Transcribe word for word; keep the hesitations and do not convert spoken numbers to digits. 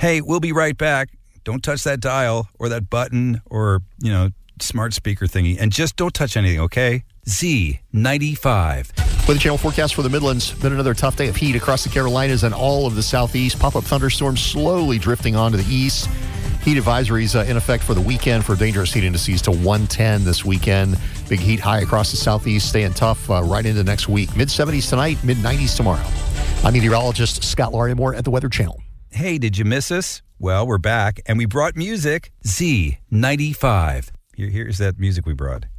Hey, we'll be right back. Don't touch that dial or that button or, you know, smart speaker thingy. And just don't touch anything, okay? Z ninety-five. Weather Channel forecast for the Midlands. Been another tough day of heat across the Carolinas and all of the southeast. Pop-up thunderstorms slowly drifting onto the east. Heat advisories uh, in effect for the weekend for dangerous heat indices to one ten this weekend. Big heat high across the southeast, staying tough uh, right into next week. mid seventies tonight, mid nineties tomorrow. I'm meteorologist Scott Larimore at the Weather Channel. Hey, did you miss us? Well, we're back, and we brought music. Z ninety-five. Here, here's that music we brought.